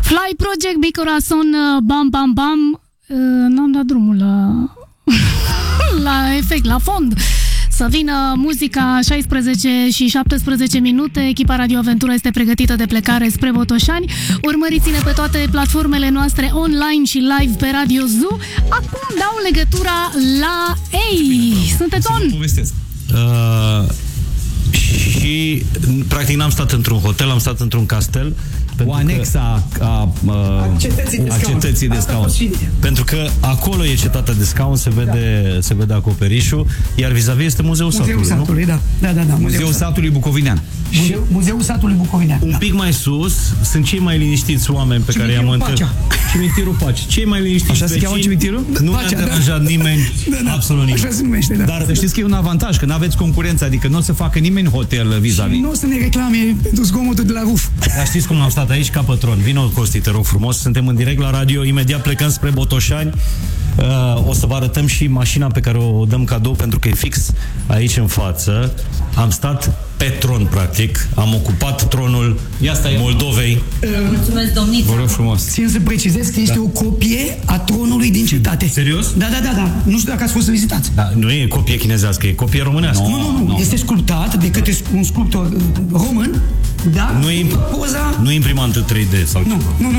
Fly Project, Mi Corazon, Bam Bam Bam. N-am dat drumul la efect, la fond. Să vină muzica 16 și 17 minute. Echipa Radio Aventura este pregătită de plecare spre Botoșani. Urmăriți-ne pe toate platformele noastre online și live pe Radio Zoo. Acum dau legătura la ei. Sunteți on? Povestesc. Și practic n-am stat într-un hotel, am stat într-un castel. O anexă a cetății de scaun. Pentru că acolo e cetatea de scaun, se vede acoperișul, iar vis-a-vis este Muzeul Satului, da. Muzeul Satului Bucovinean. Muzeul Satului Bucovinean. Un pic mai sus sunt cei mai liniștiți oameni pe care i-am întâlnit. Cimitirul Pace. Cei mai liniștiți. Așa se cheamă cimitirul? Nu mi-a deranjat nimeni, absolut nimeni. Așa se numește, da. Dar știți că e un avantaj, că nu aveți concurență, adică nu o să facă nimeni hotel vis-a-vis. Și nu o să ne reclame pentru zgomotul de la ruf. Dar știți cum am stat aici ca pătron? Vino, Costi, te rog frumos, suntem în direct la radio, imediat plecăm spre Botoșani. O să vă arătăm și mașina pe care o dăm cadou, pentru că e fix aici în față. Am stat pe tron, practic. Am ocupat tronul Moldovei. Mulțumesc, domniță. Vă rog frumos. Țin să precizez că este o copie a tronului din cetate. Serios? Da. Nu știu dacă ați fost să vizitați. Da, nu e copie chinezească, e copie românească. Nu. Este sculptat de către un sculptor român, dar nu e poza... nu e imprimantă 3D sau Nu.